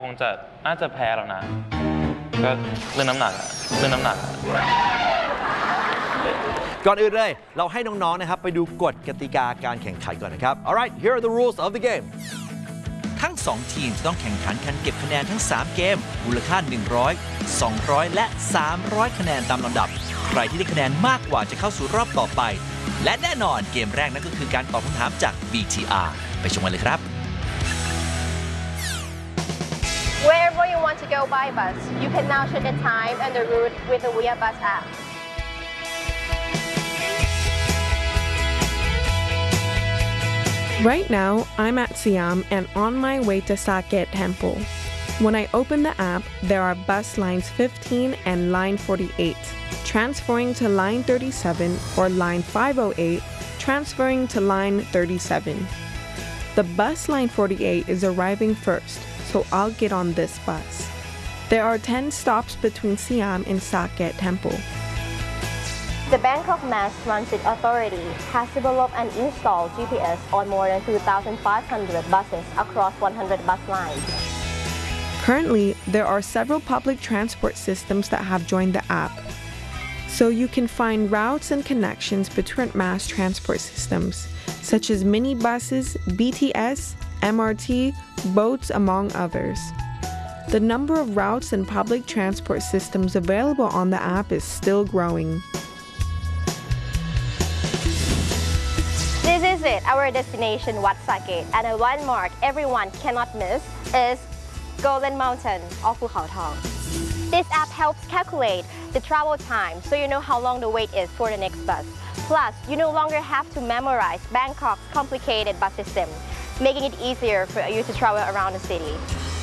คงจะน่าจะแพ้แล้วนะก็เรื่องน้ำหนักก่อนอื่นเลยเราให้น้องๆนะครับไปดูกฎกติกาการแข่งขันก่อนนะครับ Alright here are the rules of the game ทั้ง 2 ทีมจะต้องแข่งขันกันเก็บคะแนนทั้ง 3 เกมมูลค่า 100 200 และ 300 คะแนนตามลำดับใครที่ได้คะแนนมากกว่าจะเข้าสู่รอบต่อไปและแน่นอนเกมแรกนั่นก็คือการตอบคำถามจาก VTR ไปชมกันเลยครับ Wherever you want to go by bus, you can now check the time and the route with the Via Bus app. Right now, I'm at Siam and on my way to Saket Temple. When I open the app, there are bus lines 15 and line 48, transferring to line 37 or line 508, transferring to line 37. The bus line 48 is arriving first, so I'll get on this bus. There are 10 stops between Siam and Saket Temple. The Bangkok Mass Transit Authority has developed and installed GPS on more than 2,500 buses across 100 bus lines. Currently, there are several public transport systems that have joined the app, so you can find routes and connections between mass transport systems, such as minibuses, BTS, MRT, boats, among others. The number of routes and public transport systems available on the app is still growing. This is it, our destination, Wat Saket, and a landmark everyone cannot miss is Golden Mountain or Phu Khao Thong. This app helps calculate the travel time so you know how long the wait is for the next bus. Plus, you no longer have to memorize Bangkok's complicated bus system, making it easier for you to travel around the city.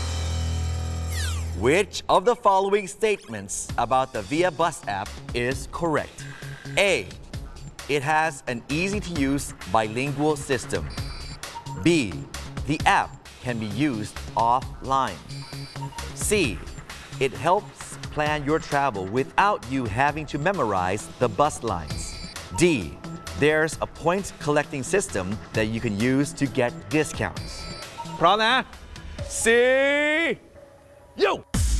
Which of the following statements about the Via Bus app is correct? A. It has an easy-to-use bilingual system. B. The app can be used offline. C. It helps plan your travel without you having to memorize the bus lines. D. There's a point collecting system that you can use to get discounts. พร้อมนะ C Yo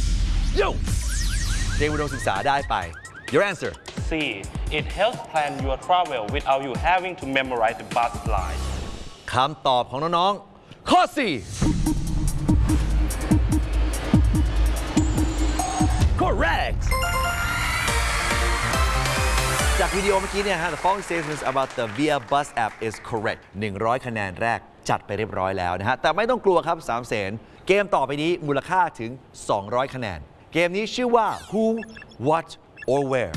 เรียนอุดมศึกษาได้ไป Your answer C it helps plan your travel without you having to memorize the bus line คำตอบของน้องๆข้อ 4 Correct จากวิดีโอเมื่อกี้เนี่ยฮะ The following statements about the Via Bus app is correct 100 คะแนนแรกจัดไปเรียบร้อยแล้วนะฮะแต่ไม่ต้องกลัวครับ3 แสนเกมต่อไปนี้มูลค่าถึง 200 คะแนนเกมนี้ชื่อว่า Who What or Where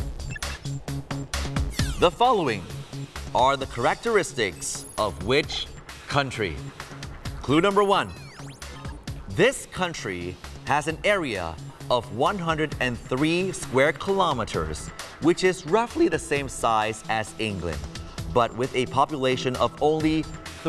The following are the characteristics of which country? Clue number 1. This country has an area of 103 square kilometers, which is roughly the same size as England, but with a population of only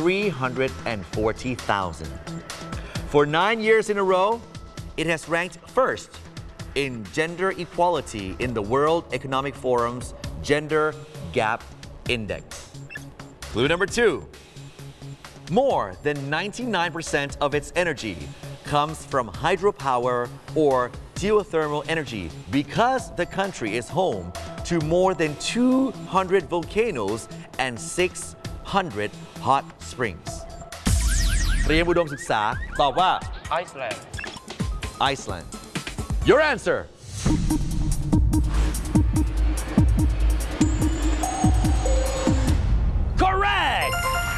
340,000. For 9 years in a row, it has ranked first in gender equality in the World Economic Forum's Gender Gap Index. Clue number 2. More than 99% of its energy comes from hydropower or geothermal energy because the country is home to more than 200 volcanoes and 600 hot springs. เรียนอุดมศึกษาตอบว่า Iceland. Your answer. Correct.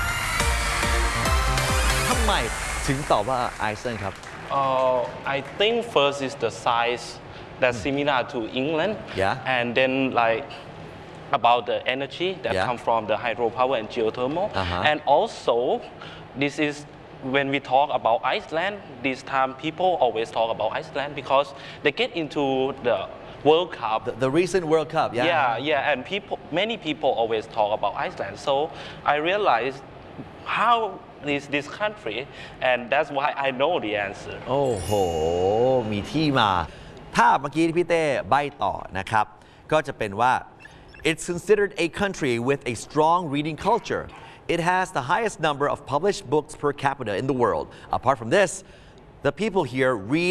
ทำไมถึงตอบว่า Iceland ครับ I think first is the size that's similar to England and then like about the energy that come from the hydropower and geothermal and also this is when we talk about Iceland this time people always talk about Iceland because they get into the World Cup. The recent World Cup, yeah, and many people always talk about Iceland. So I realized how is this country, and that's why I know the answer. โอ้โห มีที่มา ถ้าเมื่อกี้ที่พี่เต้ใบ้ต่อนะครับ ก็จะเป็นว่า it's considered a country with a strong reading culture. It has the highest number of published books per capita in the world. Apart from this, the people here read